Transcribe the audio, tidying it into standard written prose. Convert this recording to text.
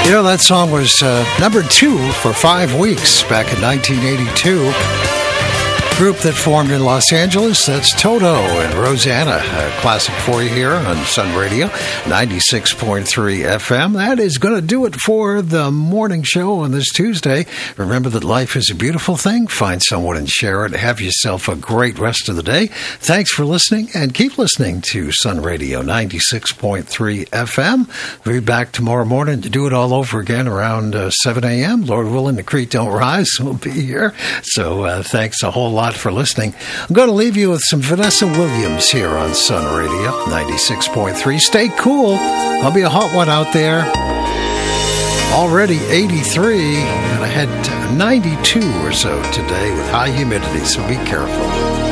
You know, that song was number 2 for 5 weeks back in 1982. Group that formed in Los Angeles, that's Toto and Rosanna. A classic for you here on Sun Radio, 96.3 FM. That is going to do it for the morning show on this Tuesday. Remember that life is a beautiful thing. Find someone and share it. Have yourself a great rest of the day. Thanks for listening, and keep listening to Sun Radio, 96.3 FM. We'll be back tomorrow morning to do it all over again around 7 a.m. Lord willing, the creek don't rise. We'll be here. So thanks a whole lot for listening. I'm going to leave you with some Vanessa Williams here on Sun Radio 96.3. Stay cool. I'll be a hot one out there. Already 83, and I had 92 or so today with high humidity, so be careful.